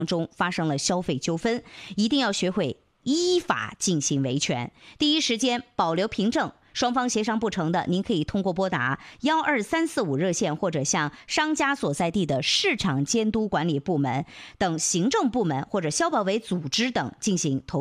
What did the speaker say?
中发生了消费纠纷，一定要学会依法进行维权，第一时间保留凭证。双方协商不成的，您可以通过拨打12345热线，或者向商家所在地的市场监督管理部门等行政部门或者消保委组织等进行投诉。